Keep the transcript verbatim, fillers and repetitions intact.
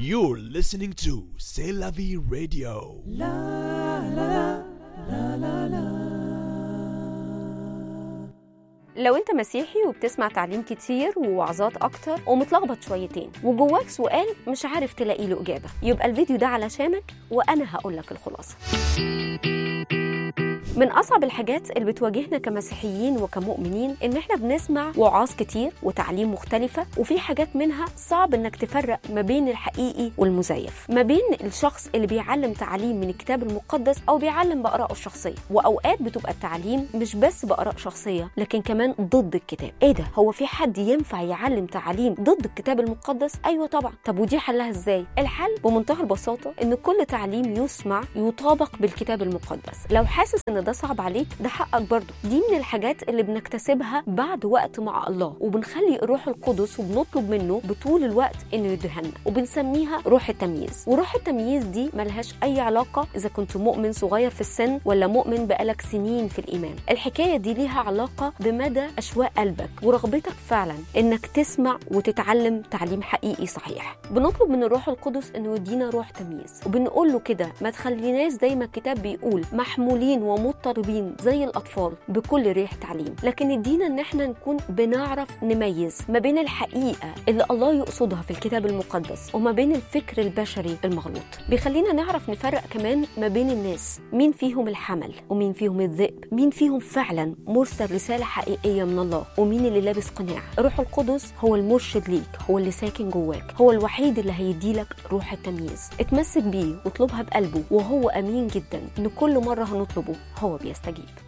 You're listening to C'est la vie radio. La la la la la. لو انت مسيحي وبتسمع تعليم كتير ووعظات اكتر ومتلخبط شويتين وجواك سؤال مش عارف تلاقي له اجابه، يبقى الفيديو ده علشانك وانا هقولك الخلاصه. من أصعب الحاجات اللي بتواجهنا كمسيحيين وكمؤمنين إن إحنا بنسمع وعاظ كتير وتعليم مختلفة، وفي حاجات منها صعب إنك تفرق ما بين الحقيقي والمزيف، ما بين الشخص اللي بيعلم تعليم من الكتاب المقدس أو بيعلم بآرائه الشخصية. وأوقات بتبقى التعليم مش بس بآراء شخصية لكن كمان ضد الكتاب. إيه ده؟ هو في حد ينفع يعلم تعليم ضد الكتاب المقدس؟ أيوة طبعا. طب ودي حلها إزاي؟ الحل بمنتهى البساطة إن كل تعليم يسمع يطابق بالكتاب المقدس. لو حاسس إن ده صعب عليك، ده حقك برضو. دي من الحاجات اللي بنكتسبها بعد وقت مع الله، وبنخلي الروح القدس وبنطلب منه بطول الوقت انه يدهنا، وبنسميها روح التمييز. وروح التمييز دي ملهاش اي علاقة اذا كنت مؤمن صغير في السن ولا مؤمن بقالك سنين في الايمان. الحكاية دي ليها علاقة بمدى اشواق قلبك ورغبتك فعلا انك تسمع وتتعلم تعليم حقيقي صحيح. بنطلب من الروح القدس انه يدينا روح تمييز، وبنقول له كده ما تخليناش زي ما الكتاب بيقول محمولين ومضطربين زي الأطفال بكل ريح تعليم، لكن ادينا ان احنا نكون بنعرف نميز ما بين الحقيقة اللي الله يقصدها في الكتاب المقدس وما بين الفكر البشري المغلوط. بيخلينا نعرف نفرق كمان ما بين الناس، مين فيهم الحمل ومين فيهم الذئب، مين فيهم فعلا مرسل رسالة حقيقية من الله ومين اللي لابس قناع. الروح القدس هو المرشد ليك، هو اللي ساكن جواك، هو الوحيد اللي هيديلك روح التمييز. اتمسك بيه واطلبها بقلبه، وهو أمين جدا ان كل مرة هنطلبه هو بيستجيب.